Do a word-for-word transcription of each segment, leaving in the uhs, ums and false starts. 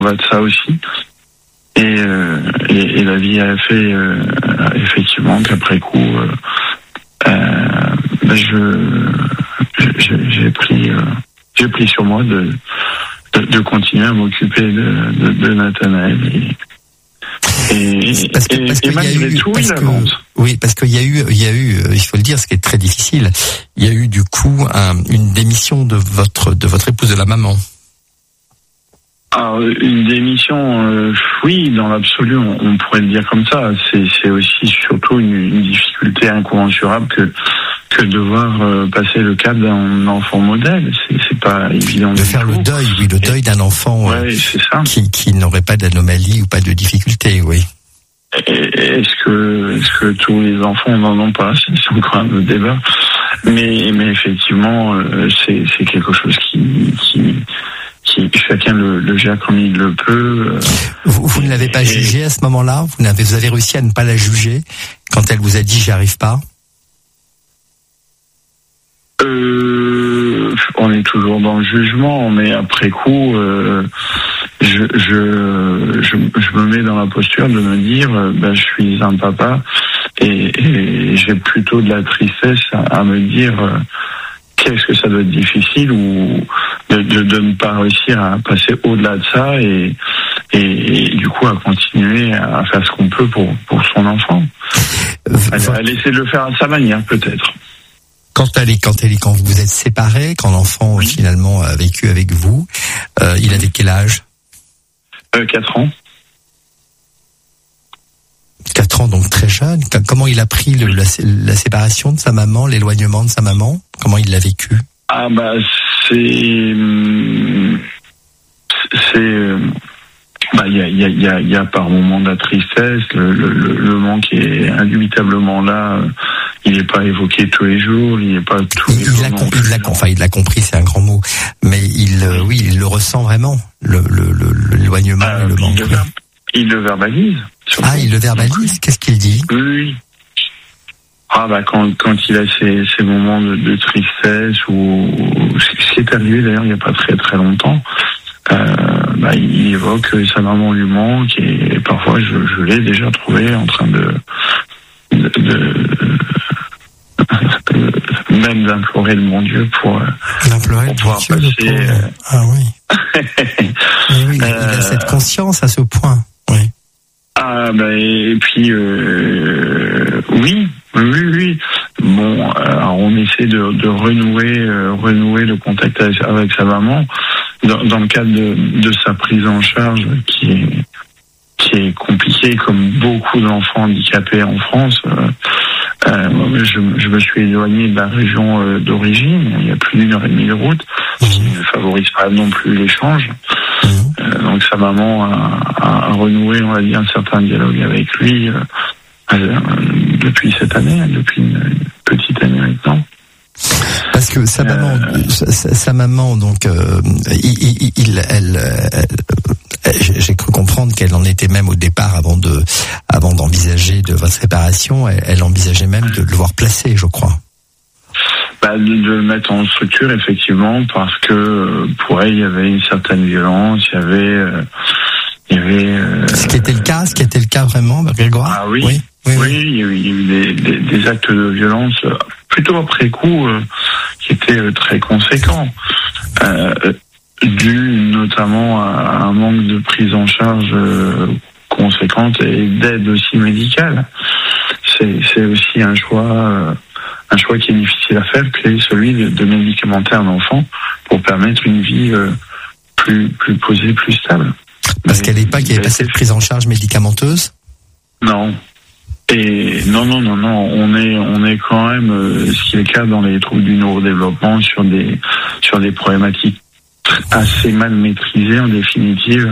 au-delà de ça aussi. Et, euh, et, et la vie a fait euh, effectivement qu'après coup, euh, euh, ben je, je j'ai pris euh, j'ai pris sur moi de de, de continuer à m'occuper de, de, de Nathanaël. Et, et, parce que, et, parce et malgré eu, tout, parce il que, avance. Oui, parce qu'il y a eu, il y a eu, il faut le dire, ce qui est très difficile. Il y a eu du coup un, une démission de votre de votre épouse, de la maman. Alors, une démission, euh, oui, dans l'absolu, on, on pourrait le dire comme ça. C'est, c'est aussi surtout une, une difficulté incommensurable que que devoir euh, passer le cap d'un enfant modèle. C'est, c'est pas évident. De faire tout. le deuil, oui, le deuil d'un enfant ouais, euh, c'est ça. qui qui n'aurait pas d'anomalie ou pas de difficulté, oui. Est-ce que est-ce que tous les enfants n'en ont pas? C'est encore un autre débat. Mais mais effectivement, euh, c'est c'est quelque chose qui qui Qui, chacun le, le gère comme il le peut. Euh, vous, vous ne l'avez pas et... jugée à ce moment-là? Vous n'avez, vous avez réussi à ne pas la juger quand elle vous a dit j'y arrive pas? Euh, on est toujours dans le jugement, mais après coup, euh, je, je, je, je me mets dans la posture de me dire, euh, ben, je suis un papa et, et j'ai plutôt de la tristesse à, à me dire. Euh, Qu'est-ce que ça doit être difficile ou de, de, de ne pas réussir à passer au-delà de ça et, et, et du coup à continuer à faire ce qu'on peut pour, pour son enfant. À, à laisser le faire à sa manière peut-être. Quand elle est, quand elle est, quand vous êtes séparés, quand l'enfant oui. finalement a vécu avec vous, euh, il avait quel âge? euh, Quatre ans. Quatre ans, donc très jeune. Comment il a pris le, la, la séparation de sa maman, l'éloignement de sa maman? Comment il l'a vécu? Ah bah c'est c'est bah il y a il y a il y a, y a par moments de la tristesse, le, le, le manque est indubitablement là. Il n'est pas évoqué tous les jours, il n'est pas tous les il, jours. Il l'a compris, il l'a, enfin il l'a compris, c'est un grand mot, mais il euh, oui il le ressent vraiment le le, le l'éloignement ah, et le manque. Il, il le verbalise. Surtout. Ah, il le verbalise. Qu'est-ce qu'il dit? Oui. Ah bah quand quand il a ces ces moments de, de tristesse ou ce qui est arrivé d'ailleurs il n'y a pas très très longtemps, euh, bah il évoque que sa maman lui manque et, et parfois je je l'ai déjà trouvé en train de de, de, de même d'implorer le bon Dieu pour, d'implorer pour pouvoir Dieu, passer. Euh... Ah oui. oui il, a, il a cette conscience à ce point. Oui. Ah bah et puis euh, oui oui oui bon alors on essaie de, de renouer euh, renouer le contact avec, avec sa maman dans, dans le cadre de, de sa prise en charge qui est qui est compliquée comme beaucoup d'enfants handicapés en France. euh, euh, je, je me suis éloigné de la région euh, d'origine, il y a plus d'une heure et demie de route, qui ne favorise pas non plus l'échange. Euh, donc sa maman a, a, a renoué, on va dire, un certain dialogue avec lui euh, euh, depuis cette année, depuis une, une petite année maintenant. Parce que sa maman, euh, sa, sa maman, donc, euh, il, il, elle, elle, j'ai cru comprendre qu'elle en était même au départ, avant de, avant d'envisager de votre séparation, elle, elle envisageait même de le voir placé, je crois. Bah, de, de le mettre en structure, effectivement, parce que pour elle, il y avait une certaine violence, il y avait, euh, il y avait. Euh, ce qui était le cas, ce qui était le cas vraiment, Grégoire. Ah oui. Oui. Oui, oui, oui. Il y a eu des, des, des actes de violence plutôt après coup euh, qui étaient euh, très conséquents, euh, dû notamment à un manque de prise en charge euh, conséquente et d'aide aussi médicale. C'est, c'est aussi un choix. Euh, un choix qui est difficile à faire, qui est celui de, de médicamenter un enfant pour permettre une vie euh, plus plus posée, plus stable. Parce qu'à l'époque, il n'y avait pas cette prise en charge médicamenteuse? Non. Et non, non, non, non. On est, on est quand même, euh, ce qui est le cas dans les troubles du neurodéveloppement, sur des, sur des problématiques assez mal maîtrisées en définitive.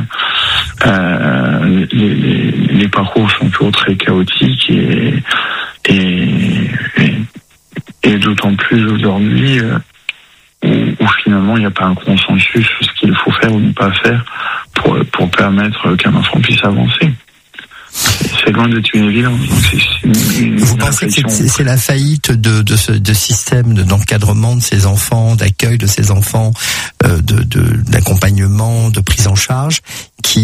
Euh, les, les, les parcours sont toujours très chaotiques et, et, et Et d'autant plus aujourd'hui euh, où, où finalement il n'y a pas un consensus sur ce qu'il faut faire ou ne pas faire pour, pour permettre qu'un enfant puisse avancer. C'est loin d'être une évidence. Donc c'est, c'est une, une Vous pensez que c'est, c'est la faillite de, de ce de système de, d'encadrement de ces enfants, d'accueil de ces enfants, euh, de, de, d'accompagnement, de prise en charge, qui